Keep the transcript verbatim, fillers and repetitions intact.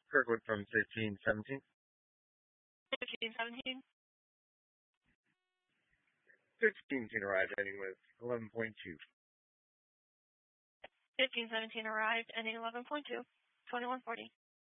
Kirkwood from fifteen seventeen. fifteen seventeen. fifteen seventeen arrived, ending with eleven point two. fifteen seventeen arrived, ending eleven point two. twenty-one forty.